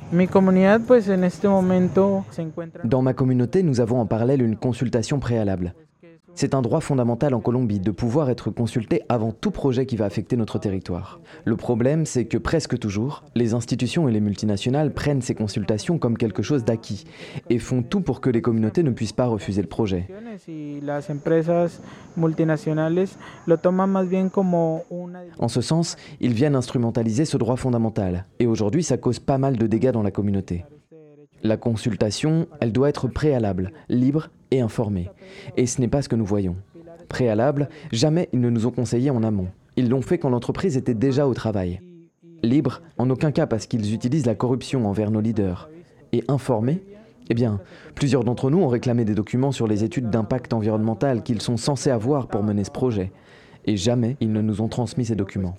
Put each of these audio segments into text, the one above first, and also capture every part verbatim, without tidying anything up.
Dans ma communauté, nous avons en parallèle une consultation préalable. C'est un droit fondamental en Colombie de pouvoir être consulté avant tout projet qui va affecter notre territoire. Le problème, c'est que presque toujours, les institutions et les multinationales prennent ces consultations comme quelque chose d'acquis et font tout pour que les communautés ne puissent pas refuser le projet. En ce sens, ils viennent instrumentaliser ce droit fondamental et aujourd'hui, ça cause pas mal de dégâts dans la communauté. La consultation, elle doit être préalable, libre et informée. Et ce n'est pas ce que nous voyons. Préalable, jamais ils ne nous ont conseillé en amont. Ils l'ont fait quand l'entreprise était déjà au travail. Libre, en aucun cas parce qu'ils utilisent la corruption envers nos leaders. Et informé, eh bien, plusieurs d'entre nous ont réclamé des documents sur les études d'impact environnemental qu'ils sont censés avoir pour mener ce projet. Et jamais ils ne nous ont transmis ces documents.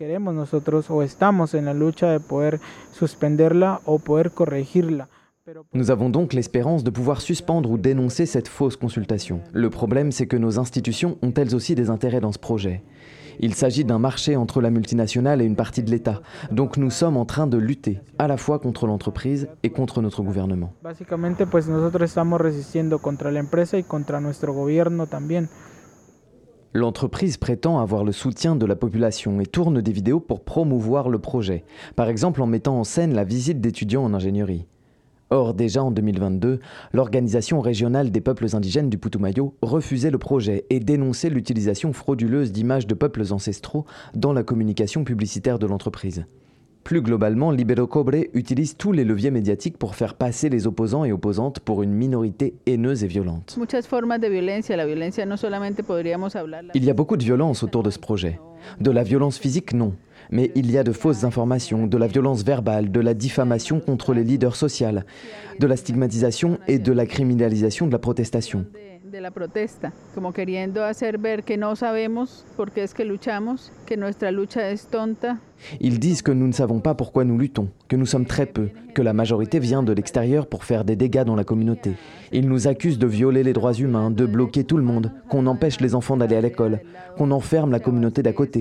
Nous avons donc l'espérance de pouvoir suspendre ou dénoncer cette fausse consultation. Le problème, c'est que nos institutions ont elles aussi des intérêts dans ce projet. Il s'agit d'un marché entre la multinationale et une partie de l'État. Donc nous sommes en train de lutter, à la fois contre l'entreprise et contre notre gouvernement. L'entreprise prétend avoir le soutien de la population et tourne des vidéos pour promouvoir le projet. Par exemple en mettant en scène la visite d'étudiants en ingénierie. Or, déjà en deux mille vingt-deux, l'Organisation régionale des peuples indigènes du Putumayo refusait le projet et dénonçait l'utilisation frauduleuse d'images de peuples ancestraux dans la communication publicitaire de l'entreprise. Plus globalement, Libero Cobre utilise tous les leviers médiatiques pour faire passer les opposants et opposantes pour une minorité haineuse et violente. Il y a beaucoup de violence autour de ce projet. De la violence physique, non. Mais il y a de fausses informations, de la violence verbale, de la diffamation contre les leaders sociaux, de la stigmatisation et de la criminalisation de la protestation. de la protesta, como queriendo hacer ver que no sabemos por qué es que luchamos, que nuestra lucha es tonta. Ils disent que nous ne savons pas pourquoi nous luttons, que nous sommes très peu, que la majorité vient de l'extérieur pour faire des dégâts dans la communauté. Ils nous accusent de violer les droits humains, de bloquer tout le monde, qu'on empêche les enfants d'aller à l'école, qu'on enferme la communauté d'à côté.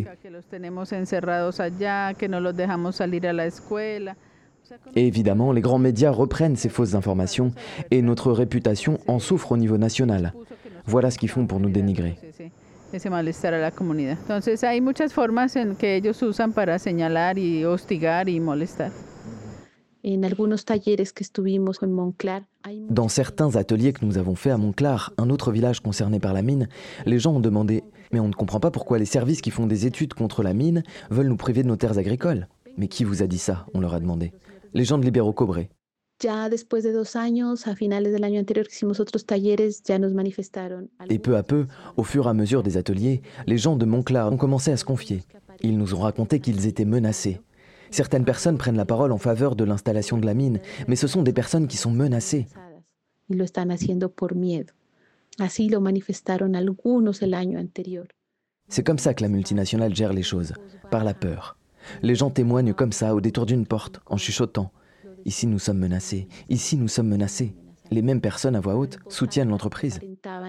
Et évidemment, les grands médias reprennent ces fausses informations et notre réputation en souffre au niveau national. Voilà ce qu'ils font pour nous dénigrer. Ese malestar a la comunidad. Entonces hay muchas formas en que ellos usan para señalar y hostigar y molestar. Dans certains ateliers que nous avons faits à Monclar, un autre village concerné par la mine, les gens ont demandé « Mais on ne comprend pas pourquoi les services qui font des études contre la mine veulent nous priver de nos terres agricoles. » Mais qui vous a dit ça ? On leur a demandé. Les gens de Libero Cobre. Et peu à peu, au fur et à mesure des ateliers, les gens de Monclar ont commencé à se confier. Ils nous ont raconté qu'ils étaient menacés. Certaines personnes prennent la parole en faveur de l'installation de la mine, mais ce sont des personnes qui sont menacées. C'est comme ça que la multinationale gère les choses, par la peur. Les gens témoignent comme ça, au détour d'une porte, en chuchotant. Ici, nous sommes menacés. Ici, nous sommes menacés. Les mêmes personnes à voix haute soutiennent l'entreprise.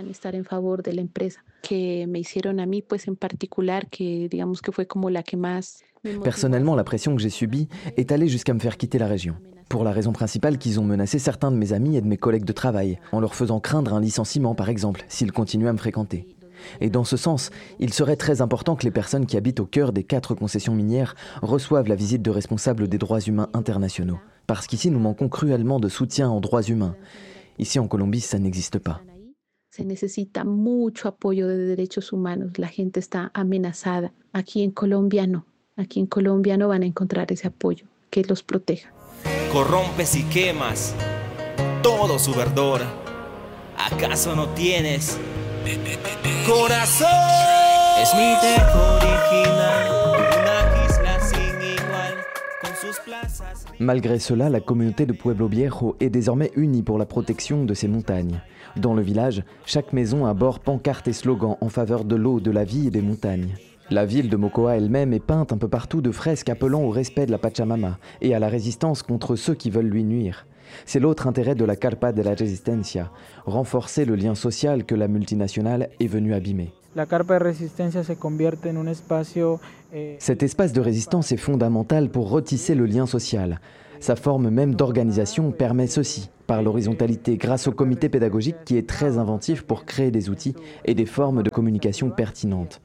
Personnellement, la pression que j'ai subie est allée jusqu'à me faire quitter la région. Pour la raison principale qu'ils ont menacé certains de mes amis et de mes collègues de travail, en leur faisant craindre un licenciement, par exemple, s'ils continuaient à me fréquenter. Et dans ce sens, il serait très important que les personnes qui habitent au cœur des quatre concessions minières reçoivent la visite de responsables des droits humains internationaux. Parce qu'ici, nous manquons cruellement de soutien en droits humains. Ici, en Colombie, ça n'existe pas. Se necesita mucho apoyo de derechos humanos. La gente está amenazada. Aquí en Colombia no. Aquí en Colombia no van a encontrar ese apoyo que los proteja. Corrompes y quemas todo su verdor. ¿Acaso no tienes corazón? Es mi tejo original, una isla sin igual, con sus plazas. Malgré cela, la communauté de Pueblo Viejo est désormais unie pour la protection de ces montagnes. Dans le village, chaque maison arbore pancartes et slogans en faveur de l'eau, de la vie et des montagnes. La ville de Mocoa elle-même est peinte un peu partout de fresques appelant au respect de la Pachamama et à la résistance contre ceux qui veulent lui nuire. C'est l'autre intérêt de la Carpa de la Resistencia, renforcer le lien social que la multinationale est venue abîmer. La Carpa de Resistencia se convierte en un espacio, eh... Cet espace de résistance est fondamental pour retisser le lien social. Sa forme même d'organisation permet ceci, par l'horizontalité, grâce au comité pédagogique qui est très inventif pour créer des outils et des formes de communication pertinentes.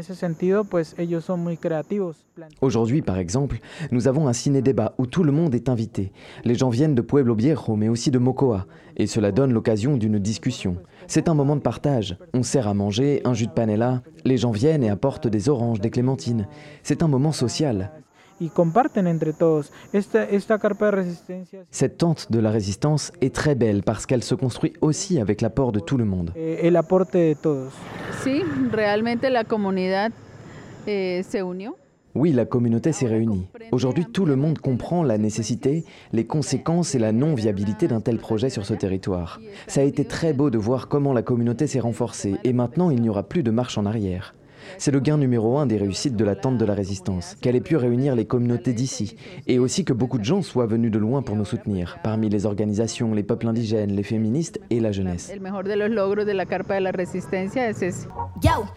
Aujourd'hui, par exemple, nous avons un ciné-débat où tout le monde est invité. Les gens viennent de Pueblo Viejo, mais aussi de Mocoa, et cela donne l'occasion d'une discussion. C'est un moment de partage. On sert à manger, un jus de panela, les gens viennent et apportent des oranges, des clémentines. C'est un moment social. Cette tente de la résistance est très belle parce qu'elle se construit aussi avec l'apport de tout le monde. Sí, realmente la comunidad eh, se unió. Oui, la communauté s'est réunie. Aujourd'hui, tout le monde comprend la nécessité, les conséquences et la non-viabilité d'un tel projet sur ce territoire. Ça a été très beau de voir comment la communauté s'est renforcée et maintenant il n'y aura plus de marche en arrière. C'est le gain numéro un des réussites de la tente de la résistance, qu'elle ait pu réunir les communautés d'ici, et aussi que beaucoup de gens soient venus de loin pour nous soutenir, parmi les organisations, les peuples indigènes, les féministes et la jeunesse. El mejor de los logros de la carpa de la resistencia es ese. Yo,